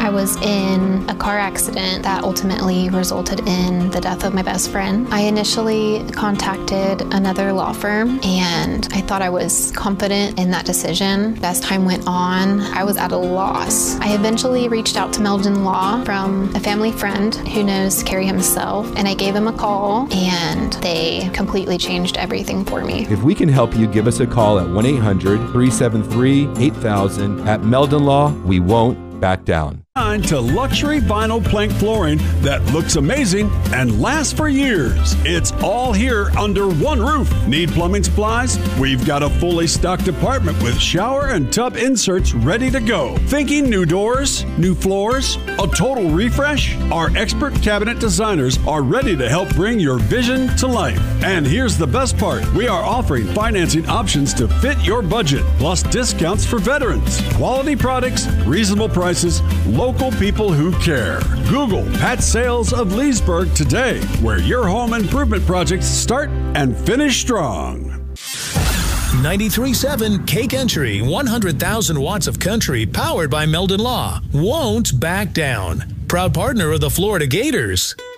I was in a car accident that ultimately resulted in the death of my best friend. I initially contacted another law firm, and I thought I was confident in that decision. As time went on, I was at a loss. I eventually reached out to Meldon Law from a family friend who knows Kerry himself, and I gave him a call, and they completely changed everything for me. If we can help you, give us a call at 1-800-373-8000. At Meldon Law, we won't back down. To luxury vinyl plank flooring that looks amazing and lasts for years. It's all here under one roof. Need plumbing supplies? We've got a fully stocked department with shower and tub inserts ready to go. Thinking new doors, new floors, a total refresh? Our expert cabinet designers are ready to help bring your vision to life. And here's the best part. We are offering financing options to fit your budget, plus discounts for veterans. Quality products, reasonable prices, local people who care. Google Pat Sales of Leesburg today, where your home improvement projects start and finish strong. 93.7 K Country, 100,000 watts of country powered by Meldon Law. Won't back down. Proud partner of the Florida Gators.